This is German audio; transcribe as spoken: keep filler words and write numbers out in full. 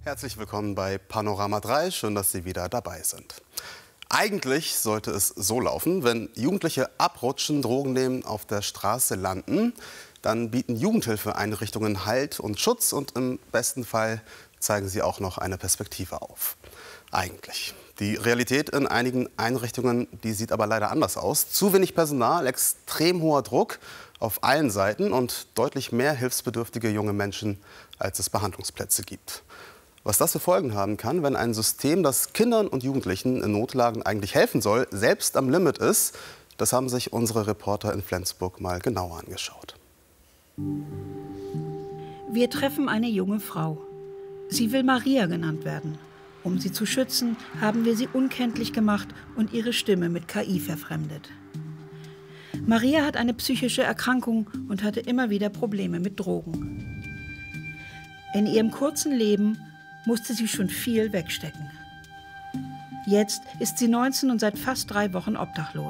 Herzlich willkommen bei Panorama drei. Schön, dass Sie wieder dabei sind. Eigentlich sollte es so laufen, wenn Jugendliche abrutschen, Drogen nehmen, auf der Straße landen, dann bieten Jugendhilfeeinrichtungen Halt und Schutz und im besten Fall zeigen sie auch noch eine Perspektive auf. Eigentlich. Die Realität in einigen Einrichtungen, die sieht aber leider anders aus. Zu wenig Personal, extrem hoher Druck auf allen Seiten und deutlich mehr hilfsbedürftige junge Menschen, als es Behandlungsplätze gibt. Was das für Folgen haben kann, wenn ein System, das Kindern und Jugendlichen in Notlagen eigentlich helfen soll, selbst am Limit ist, das haben sich unsere Reporter in Flensburg mal genauer angeschaut. Wir treffen eine junge Frau. Sie will Maria genannt werden. Um sie zu schützen, haben wir sie unkenntlich gemacht und ihre Stimme mit K I verfremdet. Maria hat eine psychische Erkrankung und hatte immer wieder Probleme mit Drogen. In ihrem kurzen Leben musste sie schon viel wegstecken. Jetzt ist sie neunzehn und seit fast drei Wochen obdachlos.